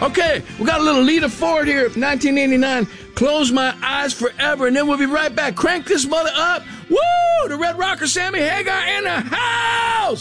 Okay, we got a little Lita Ford here, 1989. Close My Eyes Forever, and then we'll be right back. Crank this mother up. Woo! The Red Rocker, Sammy Hagar in the house!